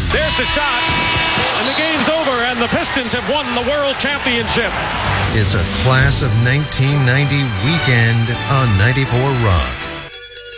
There's the shot. And the game's over, and the Pistons have won the World Championship. It's a Class of 1990 weekend on 94 Rock.